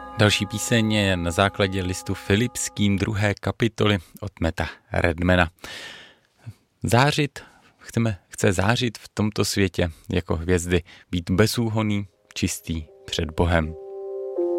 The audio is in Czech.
Další píseň je na základě listu Filipským 2. kapitoly od Matta Redmana. Chce zářit v tomto světě jako hvězdy, být bezúhonný, čistý před Bohem.